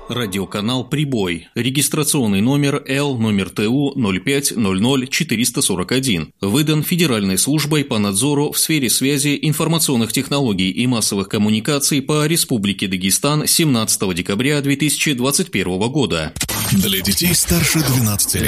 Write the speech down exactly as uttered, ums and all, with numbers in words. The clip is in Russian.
Радиоканал «Прибой». Регистрационный номер Л номер Т У ноль пять ноль ноль четыреста сорок один. Выдан Федеральной службой по надзору в сфере связи, информационных технологий и массовых коммуникаций по Республике Дагестан семнадцатого декабря две тысячи двадцать первого года. Для детей старше двенадцати лет.